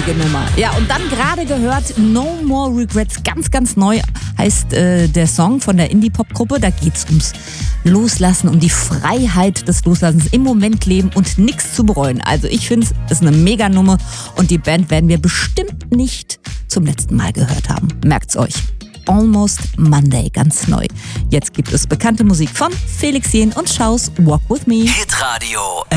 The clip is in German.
lustige Nummer. Ja, und dann gerade gehört No More Regrets, ganz, ganz neu heißt der Song von der Indie-Pop-Gruppe. Da geht's ums Loslassen, um die Freiheit des Loslassens, im Moment leben und nichts zu bereuen. Also ich finde, es ist eine Mega-Nummer und die Band werden wir bestimmt nicht zum letzten Mal gehört haben. Merkt's euch. Almost Monday, ganz neu. Jetzt gibt es bekannte Musik von Felix Jähn und Schaus Walk With Me. Hitradio